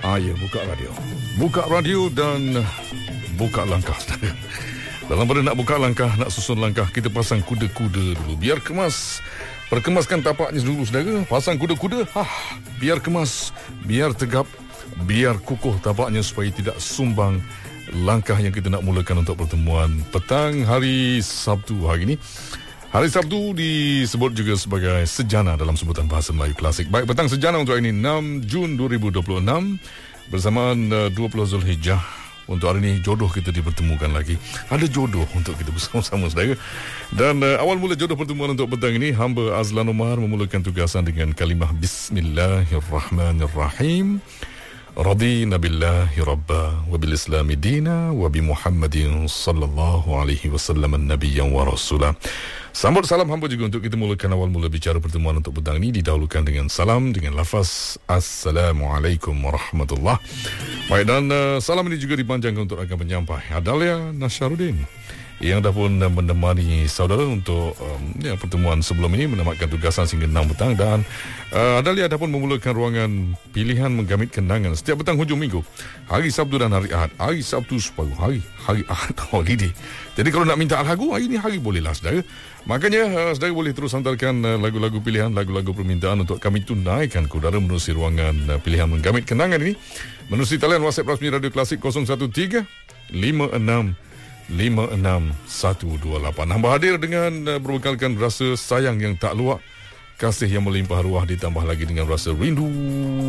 Ya, buka radio. Buka radio dan buka langkah. Dalam pada nak buka langkah, nak susun langkah, kita pasang kuda-kuda dulu. Biar kemas. Perkemaskan tapaknya dulu, saudara. Pasang kuda-kuda. Biar kemas, biar tegap, biar kukuh tapaknya supaya tidak sumbang langkah yang kita nak mulakan untuk pertemuan petang hari Sabtu hari ini. Hari Sabtu disebut juga sebagai Sejana dalam sebutan bahasa Melayu klasik. Baik, petang Sejana untuk hari ini 6 Jun 2026 bersamaan 20 Zulhijjah. Untuk hari ini jodoh kita dipertemukan lagi. Ada jodoh untuk kita bersama-sama, saudara. Dan awal mula jodoh pertemuan untuk petang ini, hamba Azlan Umar memulakan tugasan dengan kalimah Bismillahirrahmanirrahim. Radina billahi rabba wa bil islami dina wa bi Muhammadin sallallahu alaihi wasallam nabiyyan wa rasulah. Sambut salam hamba juga untuk kita mulakan awal mula bicara pertemuan untuk petang ini didahulukan dengan salam dengan lafaz Assalamualaikum warahmatullahi. Baik, dan salam ini juga dipanjangkan untuk rakan penyampai Adalia Nasharuddin yang dah pun menemani saudara untuk pertemuan sebelum ini, menamatkan tugasan sehingga 6 petang. Dan Adalia dah pun memulakan ruangan pilihan menggamit kenangan setiap petang hujung minggu, hari Sabtu dan hari Ahad. Hari Sabtu separuh hari, hari Ahad holiday. Jadi kalau nak minta lagu hari ini, hari bolehlah, saudara. Makanya saudara boleh terus hantarkan lagu-lagu pilihan, lagu-lagu permintaan untuk kami tunaikan ke udara menerusi ruangan pilihan menggamit kenangan ini menerusi talian WhatsApp rasmi Radio Klasik 013 56 56128. Hamba hadir dengan berbekalkan rasa sayang yang tak luak, kasih yang melimpah ruah, ditambah lagi dengan rasa rindu